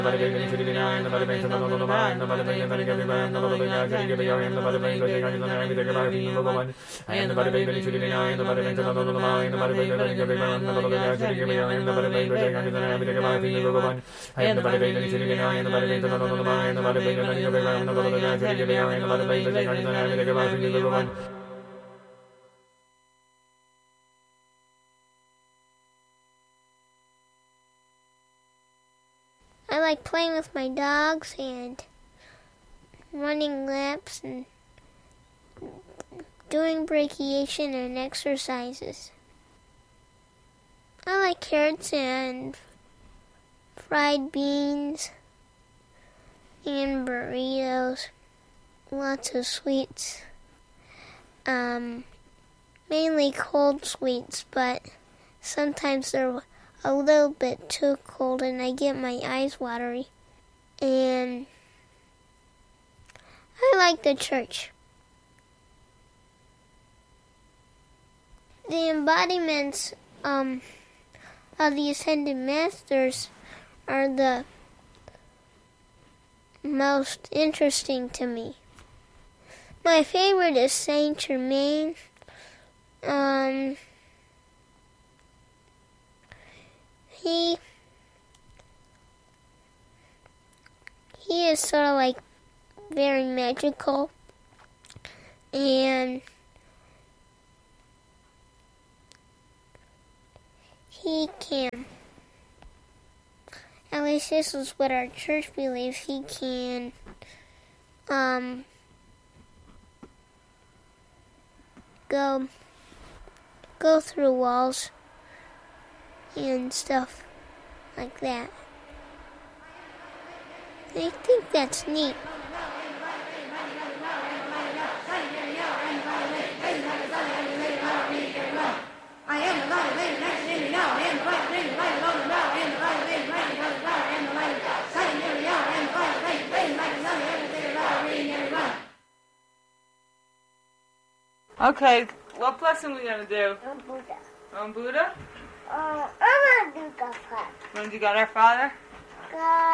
I like playing with my dogs and running laps and doing brachiation and exercises. I like carrots and fried beans and burritos, lots of sweets, mainly cold sweets, but sometimes they're a little bit too cold and I get my eyes watery. And I like the church. The embodiments of the Ascended Masters are the most interesting to me. My favorite is Saint Germain. He is sort of like very magical, and he can, at least this is what our church believes, he can go through walls and stuff like that. I think that's neat. Okay, what blessing are we going to do? On Buddha. On Buddha? I'm going to do God Father. You want to do God our Father? God.